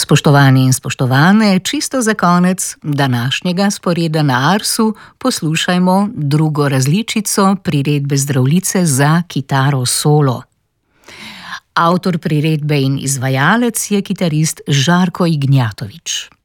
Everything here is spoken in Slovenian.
Spoštovani in spoštovane, čisto za konec današnjega sporeda na Arsu poslušajmo drugo različico priredbe Zdravljice za kitaro solo. Avtor priredbe in izvajalec je kitarist Žarko Ignjatovič.